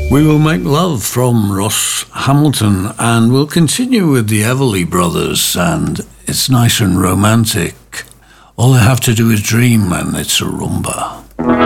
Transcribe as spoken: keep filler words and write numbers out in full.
We Will Make Love from Ross Hamilton, and we'll continue with the Everly Brothers, and it's nice and romantic. All I have to do is dream, and it's a rumba.